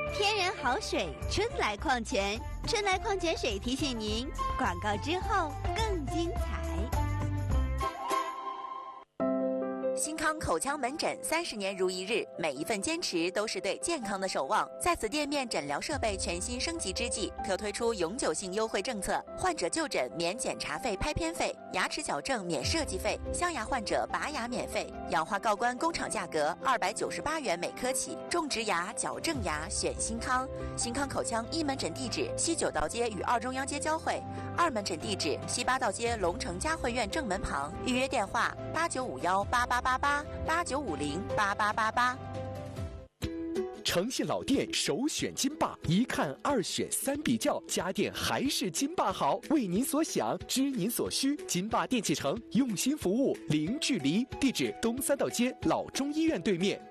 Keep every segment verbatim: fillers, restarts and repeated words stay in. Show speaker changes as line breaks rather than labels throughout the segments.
天然好水，春来矿泉，春来矿泉水提醒您，广告之后更精彩。
新康口腔门诊三十年如一日，每一份坚持都是对健康的守望。在此店面诊疗设备全新升级之际，特推出永久性优惠政策：患者就诊免检查费、拍片费，牙齿矫正免设计费，镶牙患者拔牙免费，氧化锆关工厂价格二百九十八元每颗起。种植牙、矫正牙选新康。新康口腔一门诊地址：西九道街与二中央街交汇；二门诊地址：西八道街龙城嘉汇院正门旁。预约电话：八九五幺八八八八八九五零八八八八。
诚信老店首选金霸，一看二选三比较，家电还是金霸好。为您所想，知您所需，金霸电器城用心服务，零距离。地址：东三道街老中医院对面。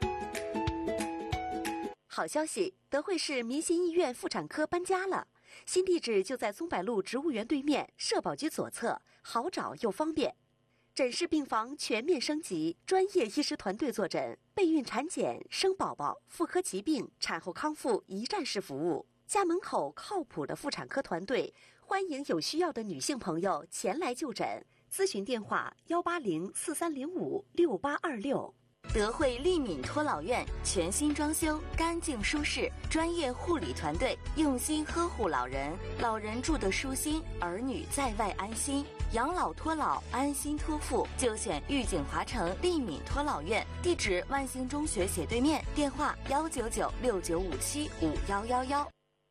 好消息，德惠市民心医院妇产科搬家了，新地址就在松柏路植物园对面，社保局左侧，好找又方便。诊室病房全面升级，专业医师团队坐诊，备孕产检、生宝宝、妇科疾病、产后康复一站式服务。家门口靠谱的妇产科团队，欢迎有需要的女性朋友前来就诊。咨询电话：幺八零四三零五六八二六。德惠利敏托老院全新装修，干净舒适，专业护理团队用心呵护老人，老人住得舒心，儿女在外安心。养老托老，安心托付，就选玉景华城利敏托老院。地址：万兴中学斜对面。电话：幺九九六九五七五幺幺幺。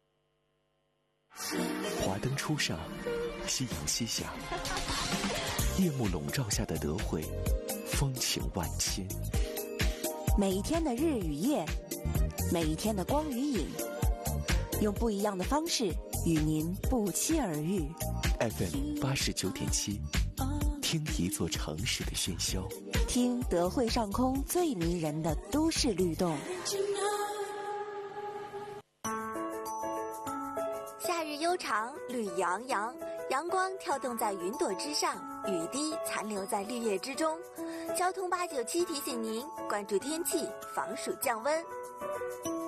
华灯初上，夕阳西下，夜幕笼罩下的德惠，风情万千。
每一天的日与夜，每一天的光与影，用不一样的方式与您不期而遇。
F M 八十九点七，听一座城市的喧嚣，
听德惠上空最迷人的都市律动。
夏日悠长，绿洋洋，阳光跳动在云朵之上，雨滴残留在绿叶之中。交通八九七提醒您关注天气，防暑降温。